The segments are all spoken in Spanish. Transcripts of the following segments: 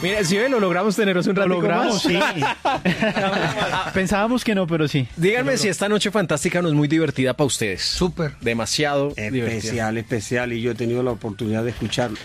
Mira, si lo logramos tener un rato. Lo logramos, sí. Pensábamos que no, pero sí. Díganme si esta noche fantástica no es muy divertida para ustedes. Súper. Demasiado divertida. Especial, y yo he tenido la oportunidad de escucharlo.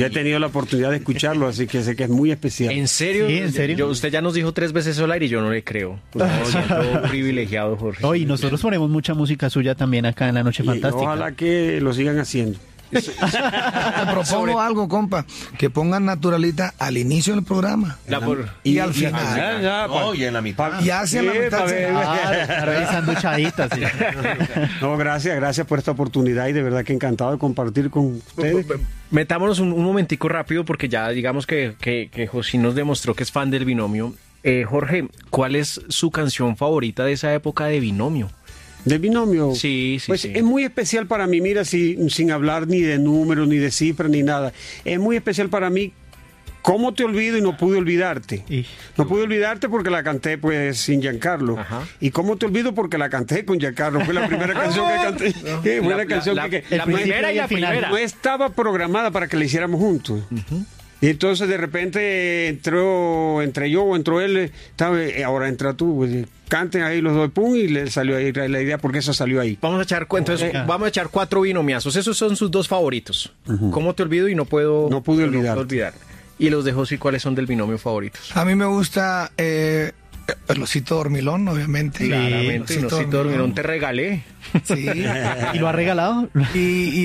Así que sé que es muy especial. ¿En serio? Sí, ¿en serio? Usted ya nos dijo 3 veces al aire y yo no le creo. Pues me siento privilegiado, Jorge. Hoy nosotros ponemos mucha música suya también acá en La Noche Y Fantástica. ojalá que lo sigan haciendo. Te propongo algo, compa, que pongan Naturalita al inicio del programa y al final. Y en la mitad. Y hacia la mitad. Revisando chaditas. Sí. No, gracias por esta oportunidad y de verdad que encantado de compartir con ustedes. Metámonos un momentico rápido porque ya digamos que José nos demostró que es fan del Binomio. Jorge, ¿cuál es su canción favorita de esa época de Binomio? ¿Del Binomio? Sí. Pues es muy especial para mí, mira, sin hablar ni de números, ni de cifras, ni nada. Es muy especial para mí. ¿Cómo te olvido y no pude olvidarte? No pude olvidarte porque la canté pues sin Giancarlo. Ajá. ¿Y cómo te olvido? Porque la canté con Giancarlo. Fue la primera canción que canté. Fue la canción que la primera y la primera. No estaba programada para que la hiciéramos juntos. Uh-huh. Y entonces de repente entré yo o entró él, ahora entra tú, pues, canten ahí los dos, pum, y le salió ahí la idea porque eso salió ahí. Vamos a echar 4 binomiazos, esos son sus 2 favoritos. Uh-huh. ¿Cómo te olvido y no pude olvidar? ¿Y los de José cuáles son del binomio favoritos? A mí me gusta el Osito Dormilón, obviamente. Claramente, el Osito Dormilón te regalé. Sí. ¿Y lo ha regalado? Y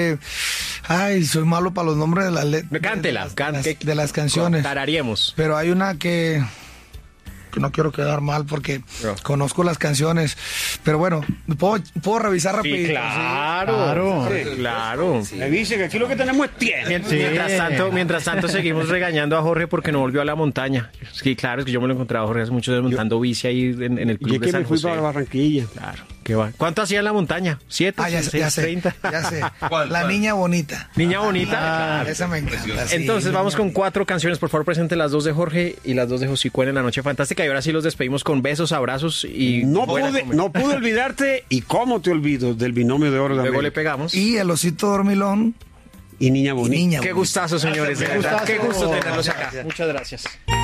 ay, soy malo para los nombres de las letras. Cántela, de las canciones. Tararíamos. Pero hay una que no quiero quedar mal porque conozco las canciones. Pero bueno, ¿puedo revisar rápido? Sí, claro. Sí. Me dice que aquí lo que tenemos es tiempo. Mientras tanto seguimos regañando a Jorge porque no volvió a la montaña. Sí, claro, es que yo me lo encontraba a Jorge hace mucho montando bici ahí en el club de San José. Yo que me fui para Barranquilla. Claro. ¿Qué va? ¿Cuánto hacía en la montaña? 7, 6, 30. Ya sé. La Niña Bonita. Niña Bonita. Claro. Esa me encanta. Entonces vamos con 4 canciones. Por favor, presente las 2 de Jorge y las 2 de José Cuen en La Noche Fantástica. Y ahora sí los despedimos con besos, abrazos y... No pude olvidarte y cómo te olvido del Binomio de Oro de Luego América. le pegamos. Y el Osito Dormilón. Y Niña Bonita. Qué gustazo, señores. Qué gusto tenerlos acá. Muchas gracias.